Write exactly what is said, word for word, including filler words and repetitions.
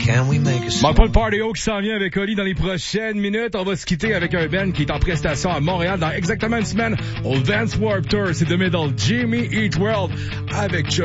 Can we make a Manque pas le Party Oak qui s'en vient avec Oli dans les prochaines minutes. On va se quitter avec un band qui est en prestation à Montréal dans exactement une semaine au Vans Warped Tour. C'est The Middle, Jimmy Eat World avec